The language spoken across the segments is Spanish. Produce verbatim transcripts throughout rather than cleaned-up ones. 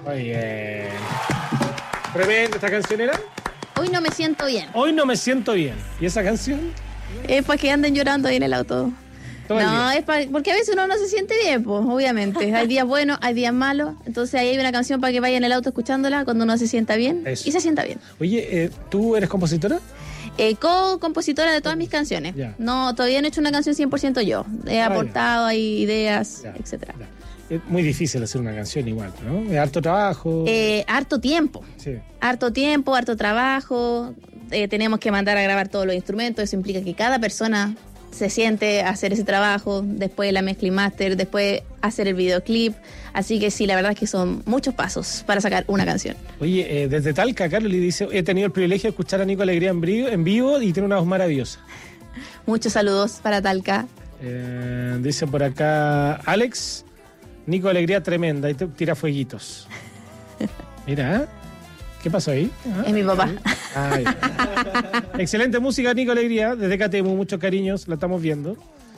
Muy bien. Tremenda esta canción era. Hoy no me siento bien. Hoy no me siento bien. ¿Y esa canción? Es para que anden llorando ahí en el auto. Todo el No, día. es para, porque a veces uno no se siente bien, pues, obviamente. Hay días buenos, hay días malos. Entonces ahí hay una canción para que vaya en el auto escuchándola cuando uno se sienta bien. Eso. Y se sienta bien. Oye, eh, ¿tú eres compositora? Eh, co-compositora de todas mis canciones. Ya. No, todavía no he hecho una canción cien por ciento yo. He Ah, aportado ahí ideas, Ya, etcétera. ya. Es muy difícil hacer una canción igual, ¿no? Es harto trabajo. Eh, harto tiempo. Sí. Harto tiempo, harto trabajo. Eh, tenemos que mandar a grabar todos los instrumentos. Eso implica que cada persona se siente a hacer ese trabajo. Después la mezcla y master. Después hacer el videoclip. Así que sí, la verdad es que son muchos pasos para sacar una canción. Oye, eh, desde Talca, Carlos le dice, he tenido el privilegio de escuchar a Nico Alegría en vivo, en vivo y tiene una voz maravillosa. Muchos saludos para Talca. Eh, dice por acá Alex, Nico Alegría tremenda, y te tira fueguitos. Mira, ¿eh? ¿Qué pasó ahí? ¿Ah? Es mi papá. Ay. Excelente música, Nico Alegría, desde Catemu, muchos cariños, la estamos viendo.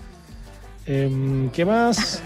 Eh, ¿Qué más?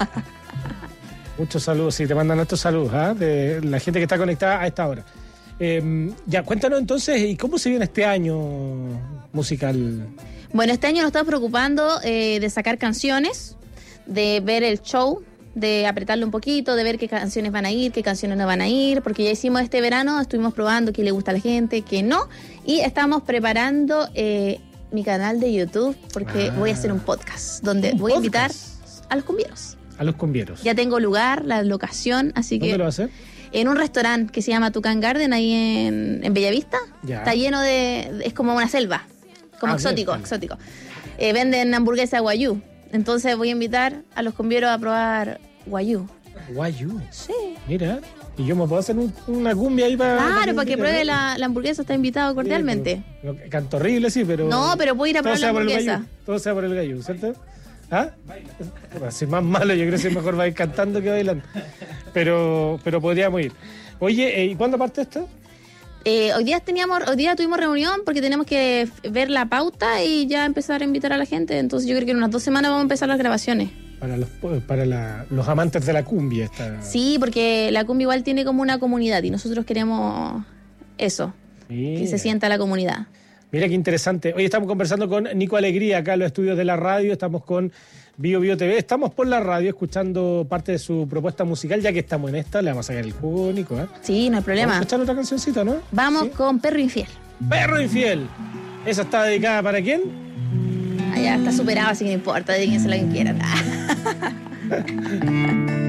Muchos saludos, sí, te mandan estos saludos, ¿ah? De la gente que está conectada a esta hora. Eh, ya, cuéntanos entonces, ¿y cómo se viene este año musical? Bueno, este año nos estamos preocupando eh, de sacar canciones, de ver el show, de apretarlo un poquito, de ver qué canciones van a ir, qué canciones no van a ir, porque ya hicimos este verano, estuvimos probando qué le gusta a la gente, qué no, y estamos preparando eh, mi canal de YouTube, porque Ah. voy a hacer un podcast, donde ¿Un voy a invitar podcast? a los cumbieros. A los cumbieros. Ya tengo lugar, la locación, así ¿Dónde que lo va a hacer? en un restaurante que se llama Tucán Garden, ahí en, en Bellavista. Ya. Está lleno de... es como una selva, como Ah, exótico, bien. exótico. Eh, venden hamburguesa guayú. Entonces voy a invitar a los cumbieros a probar guayú. Guayú. Sí. Mira, y yo me puedo hacer un- una cumbia ahí para... Claro, para que inviten, pruebe ¿no? la, la hamburguesa, está invitado cordialmente. Sí, pero- pero canto horrible, sí, pero... No, pero puedo ir a todo probar la sea por el hamburguesa. gallú, todo sea por el gallo, ¿cierto? ¿Ah? Si más malo, yo creo que es mejor va a ir cantando que bailando. Pero, pero podríamos ir. Oye, ¿y cuándo parte esto? Eh, hoy día teníamos, hoy día tuvimos reunión porque tenemos que f- ver la pauta y ya empezar a invitar a la gente. Entonces yo creo que en unas dos semanas vamos a empezar las grabaciones. Para los, para la- los amantes de la cumbia. Esta... Sí, porque la cumbia igual tiene como una comunidad y nosotros queremos eso, que Mira. se sienta la comunidad. Mira qué interesante. Hoy estamos conversando con Nico Alegría acá en los estudios de la radio. Estamos con Bio Bio T V. Estamos por la radio escuchando parte de su propuesta musical. Ya que estamos en esta, le vamos a sacar el jugo, Nico, ¿eh? Sí, no hay Vamos a problema. escuchar otra cancioncita, ¿no? Vamos ¿Sí? con Perro Infiel. Perro Infiel. ¿Esa está dedicada para quién? Allá está superado, así que no importa, dedíquenselo a quien quieran.